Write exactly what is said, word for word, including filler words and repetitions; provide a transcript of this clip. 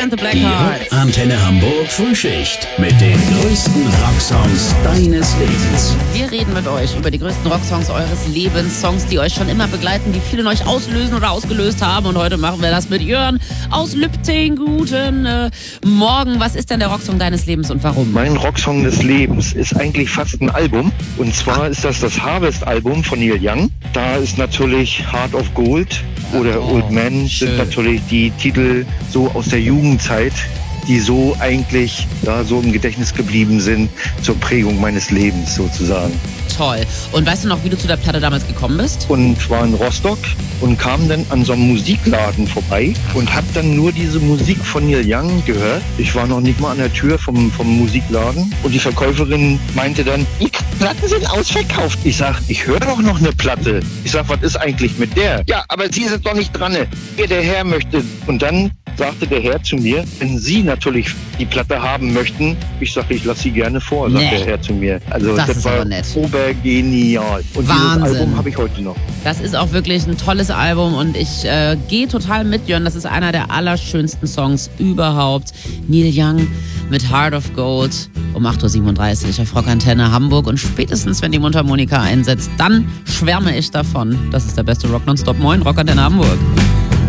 and the Die Blackhearts. Rockantenne Hamburg Frühschicht mit den größten Rocksongs deines Lebens. Wir reden mit euch über die größten Rocksongs eures Lebens. Songs, die euch schon immer begleiten, die viele in euch auslösen oder ausgelöst haben. Und heute machen wir das mit Jörn aus Lübting. Guten äh, Morgen. Was ist denn der Rocksong deines Lebens und warum? Mein Rocksong des Lebens ist eigentlich fast ein Album. Und zwar ist das das Harvest-Album von Neil Young. Da ist natürlich Heart of Gold oder Oh, Old Man schön. sind natürlich die Titel so aus der Jugendzeit, die so eigentlich da so im Gedächtnis geblieben sind zur Prägung meines Lebens sozusagen. Toll. Und weißt du noch, wie du zu der Platte damals gekommen bist? Und war in Rostock und kam dann an so einem Musikladen vorbei und habe dann nur diese Musik von Neil Young gehört. Ich war noch nicht mal an der Tür vom, vom Musikladen und die Verkäuferin meinte dann, die Platten sind ausverkauft. Ich sag, ich höre doch noch eine Platte. Ich sag, was ist eigentlich mit der? Ja, aber Sie sind doch nicht dran. Wer der Herr möchte. Und dann sagte der Herr zu mir, wenn Sie natürlich die Platte haben möchten, ich sage, ich lasse Sie gerne vor, sagt Nee. der Herr zu mir. Also Das das, ist war aber nett. obergenial. Und Wahnsinn. dieses Album habe ich heute noch. Das ist auch wirklich ein tolles Album und ich äh, gehe total mit, Jörn. Das ist einer der allerschönsten Songs überhaupt. Neil Young mit Heart of Gold um acht Uhr siebenunddreißig auf Rockantenne Hamburg. Und spätestens, wenn die Mundharmonika einsetzt, dann schwärme ich davon. Das ist der beste Rock Nonstop. Moin, Rockantenne Hamburg.